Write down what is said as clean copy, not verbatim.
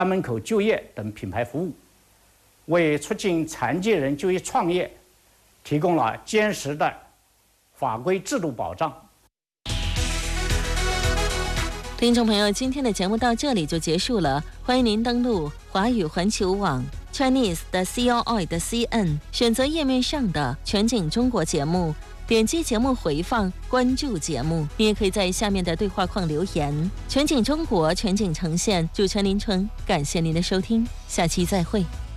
门口就业等品牌服务，为促进残疾人就业创业提供了坚实的法规制度保障。 听众朋友，今天的节目到这里就结束了，欢迎您登录华语环球网 Chinese 的 CRI 的 CN， 选择页面上的全景中国节目，点击节目回放，关注节目。你也可以在下面的对话框留言。全景中国，全景呈现，主持人林春，感谢您的收听，下期再会。